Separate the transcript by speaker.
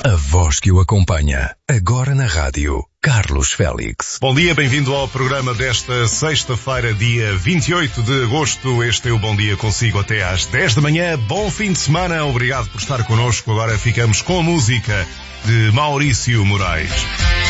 Speaker 1: A voz que o acompanha, agora na rádio, Carlos Félix.
Speaker 2: Bom dia, bem-vindo ao programa desta sexta-feira, dia 28 de agosto. Este é o Bom Dia consigo até às 10 da manhã. Bom fim de semana, obrigado por estar connosco. Agora ficamos com a música de Maurício Moraes.